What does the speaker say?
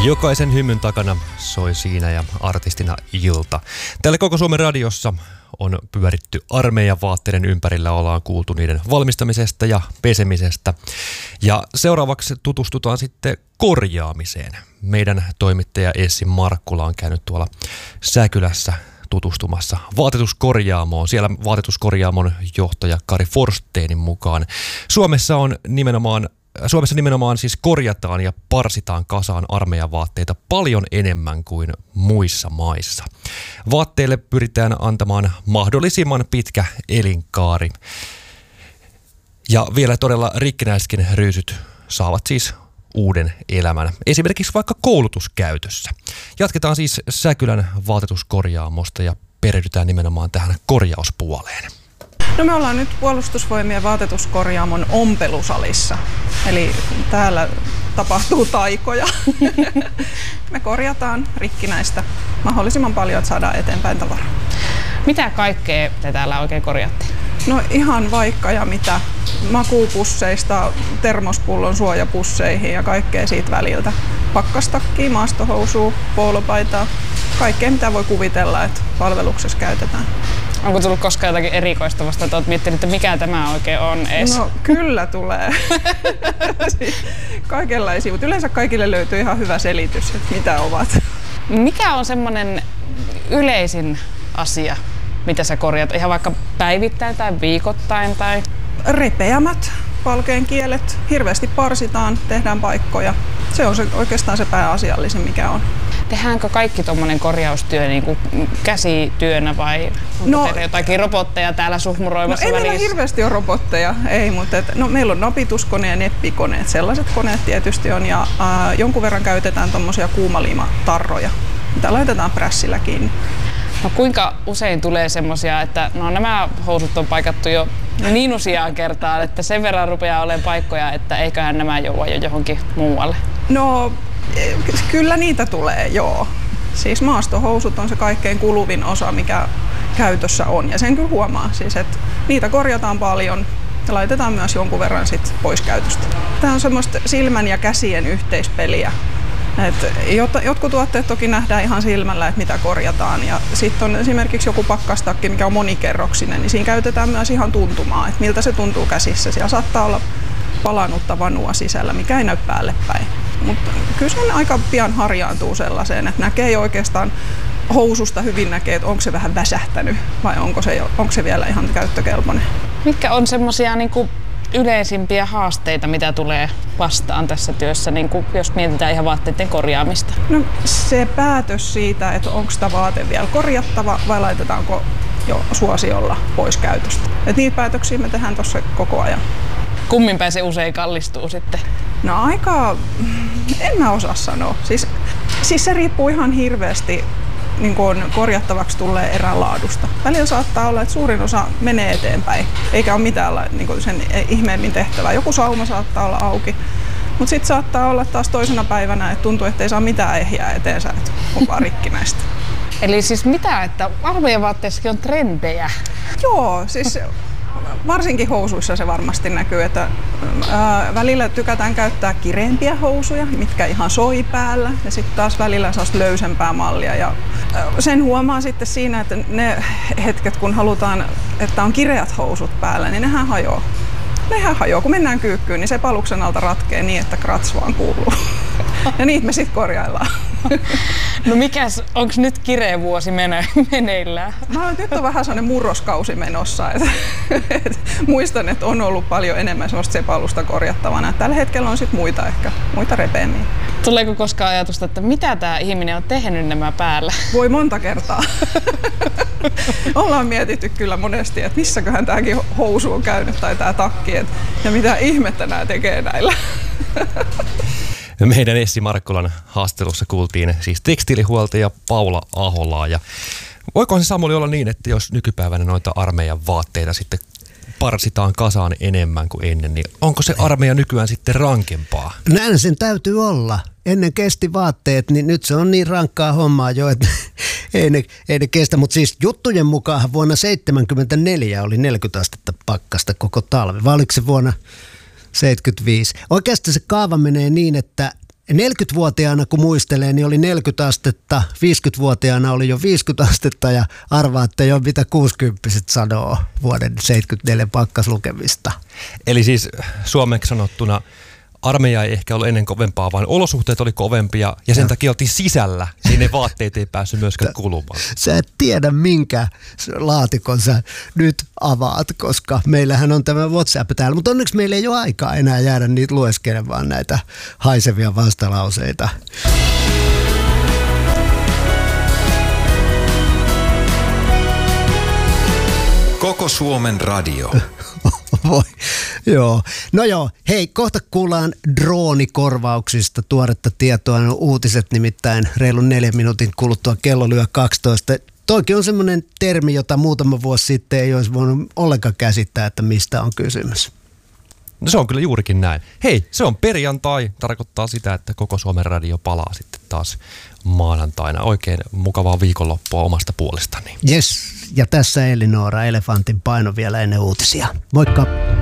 Jokaisen hymyn takana soi siinä ja artistina Ilta. Täällä Koko Suomen radiossa on pyöritty armeijan vaatteiden ympärillä, ollaan kuultu niiden valmistamisesta ja pesemisestä. Ja seuraavaksi tutustutaan sitten korjaamiseen. Meidän toimittaja Essi Markkula on käynyt tuolla Säkylässä tutustumassa vaatetuskorjaamoon. Siellä vaatetuskorjaamon johtaja Kari Forsteenin mukaan Suomessa nimenomaan siis korjataan ja parsitaan kasaan armeijan vaatteita paljon enemmän kuin muissa maissa. Vaatteille pyritään antamaan mahdollisimman pitkä elinkaari. Ja vielä todella rikkinäisetkin ryysyt saavat siis uuden elämän. Esimerkiksi vaikka koulutuskäytössä. Jatketaan siis Säkylän vaatetuskorjaamosta ja perehdytään nimenomaan tähän korjauspuoleen. No me ollaan nyt Puolustusvoimien vaatetuskorjaamon ompelusalissa. Eli täällä tapahtuu taikoja. Me korjataan rikkinäistä mahdollisimman paljon, että saadaan eteenpäin tavaraa. Mitä kaikkea te täällä oikein korjaatte? No ihan vaikka ja mitä. Makuupusseista termospullon suojapusseihin ja kaikkea siitä väliltä. Pakkastakkiin, maastohousua, poolopaitaa. Kaikkea mitä voi kuvitella, että palveluksessa käytetään. Onko tullut koskaan jotakin erikoista vasta, että olet miettinyt, että mikä tämä oikein on edes? No kyllä tulee. Kaikenlaisia, mutta yleensä kaikille löytyy ihan hyvä selitys, että mitä ovat. Mikä on semmoinen yleisin asia, mitä sä korjaat? Ihan vaikka päivittäin tai viikoittain? Tai... Repeämät palkeen kielet. Hirveästi parsitaan, tehdään paikkoja. Se on oikeastaan se pääasiallisin, mikä on. Tehdäänkö kaikki tuommoinen korjaustyö niin kuin käsityönä vai onko teillä jotakin robotteja täällä suhmuroimassa välissä? Ei meillä hirveästi ole robotteja, ei, mutta meillä on napituskone ja neppikoneet. Sellaiset koneet tietysti on ja jonkun verran käytetään tuommoisia kuumaliimatarroja, mitä laitetaan prässillä kiinni. No kuinka usein tulee semmoisia, että no nämä housut on paikattu jo niin useaan kertaan, että sen verran rupeaa olemaan paikkoja, että eiköhän nämä joua jo johonkin muualle? No kyllä niitä tulee, joo. Siis maastohousut on se kaikkein kuluvin osa, mikä käytössä on ja sen kyllä huomaa. Siis, että niitä korjataan paljon ja laitetaan myös jonkun verran sit pois käytöstä. Tämä on semmoista silmän ja käsien yhteispeliä. Jotkut tuotteet toki nähdään ihan silmällä, että mitä korjataan. Ja sitten on esimerkiksi joku pakkastakki, mikä on monikerroksinen, niin siinä käytetään myös ihan tuntumaa, että miltä se tuntuu käsissä. Siellä saattaa olla palannutta vanua sisällä, mikä ei näy päälle päin. Mutta kyllä se aika pian harjaantuu sellaiseen, että näkee jo oikeastaan housusta hyvin näkee, että onko se vähän väsähtänyt vai onko se vielä ihan käyttökelpoinen. Mitkä on semmoisia niinku yleisimpiä haasteita, mitä tulee vastaan tässä työssä, niin kuin jos mietitään ihan vaatteiden korjaamista? No se päätös siitä, että onko sitä vaate vielä korjattava vai laitetaanko jo suosiolla pois käytöstä. Et niitä päätöksiä me tehdään tuossa koko ajan. Kummin päin se usein kallistuu sitten? No en mä osaa sanoa. Siis se riippuu ihan hirveästi niin kuin korjattavaksi tulee erän laadusta. Välillä saattaa olla, että suurin osa menee eteenpäin, eikä ole mitään niin kuin sen ihmeemmin tehtävää. Joku sauma saattaa olla auki, mutta sitten saattaa olla taas toisena päivänä, että tuntuu, että ei saa mitään ehjää eteensä, että on vaan rikkinäistä. Eli siis mitä, että armeijan vaatteissakin on trendejä? Joo, siis varsinkin housuissa se varmasti näkyy, että välillä tykätään käyttää kireempiä housuja, mitkä ihan soi päällä, ja sitten taas välillä sellaista löysempää mallia. Ja sen huomaa sitten siinä, että ne hetket, kun halutaan, että on kireät housut päällä, niin nehän hajoaa. Kun mennään kyykkyyn, niin se paluksen alta ratkee niin, että krats vaan kuuluu. Ja niitä me sitten korjaillaan. No onko nyt kireä vuosi meneillään? Nyt on vähän sellainen murroskausi menossa. Muistan, että on ollut paljon enemmän sellaista sepalusta korjattavana. Tällä hetkellä on sitten muita repeämiä. Tuleeko koskaan ajatusta, että mitä tämä ihminen on tehnyt nämä päällä? Voi monta kertaa. Ollaan mietitty kyllä monesti, että missäköhän tämäkin housu on käynyt tai tämä takki. Ja mitä ihmettä nämä tekee näillä. Meidän Essi Markkulan haastattelussa kuultiin siis tekstiilihuoltaja Paula Aholaa. Ja voikohan se Samuli olla niin, että jos nykypäivänä noita armeijan vaatteita sitten parsitaan kasaan enemmän kuin ennen, niin onko se armeija nykyään sitten rankempaa? Näin sen täytyy olla. Ennen kesti vaatteet, niin nyt se on niin rankkaa hommaa jo, että ei ne kestä. Mutta siis juttujen mukaan vuonna 1974 oli 40 astetta pakkasta koko talvi. Vai oliko se vuonna 75? Oikeastaan se kaava menee niin, että 40-vuotiaana kun muistelee, niin oli 40 astetta, 50-vuotiaana oli jo 50 astetta ja arvaatte jo mitä 60-vuotiaat sanoo vuoden 74 pakkaslukemista. Eli siis suomeksi sanottuna armeija ei ehkä ollut ennen kovempaa, vaan olosuhteet oli kovempia ja sen takia oltiin sisällä. Siinä vaatteet ei päässyt myöskään kulumaan. Sä et tiedä minkä laatikon sä nyt avaat, koska meillähän on tämä WhatsApp täällä. Mutta onneksi meillä ei ole aikaa enää jäädä niitä lueskelemaan näitä haisevia vastalauseita. Koko Suomen radio. Voi, joo. No joo, hei, kohta kuullaan droonikorvauksista tuoretta tietoa. No, uutiset nimittäin reilun 4 minuutin kuluttua kello lyö 12. Toikin on semmoinen termi, jota muutama vuosi sitten ei olisi voinut ollenkaan käsittää, että mistä on kysymys. No se on kyllä juurikin näin. Hei, se on perjantai. Tarkoittaa sitä, että koko Suomen radio palaa sitten taas maanantaina. Oikein mukavaa viikonloppua omasta puolestani. Yes, ja tässä Elinora, elefantin paino vielä ennen uutisia. Moikka!